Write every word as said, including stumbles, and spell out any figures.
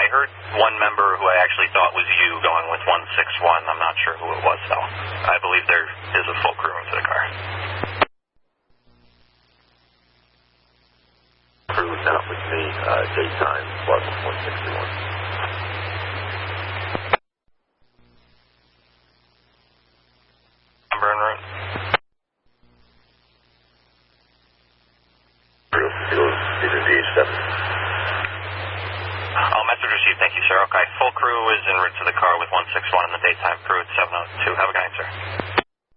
heard one member who I actually thought was you going with one six one. I'm not sure who it was, though. I believe there is a full crew into the car. Crew is out with me, uh, daytime, plus one sixty-one. Number en route. Crew, these are D H seven. Oh, message received. Thank you, sir. Okay, full crew is en route to the car with one six one in the daytime crew at seven oh two. Have a good night, sir.